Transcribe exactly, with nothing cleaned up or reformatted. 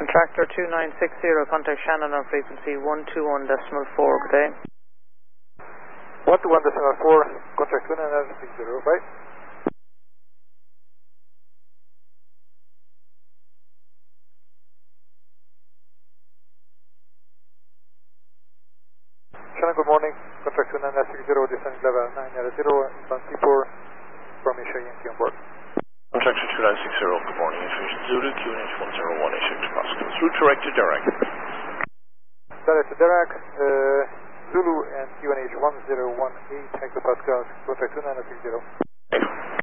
Tractor two nine six zero, contact Shannon on frequency one two one decimal four, good day. one two one decimal four, contact two nine six zero, bye. Shannon, good morning. Contract two nine six zero, descending level nine zero, one T four, formation Yankee on board. Contract two nine six zero, good morning. Information Zulu, Q N H one zero one eight six Pascal. Through direct to direct. Direct to direct, uh, Zulu and Q N H one zero one eight hectopascals, contract two nine six zero.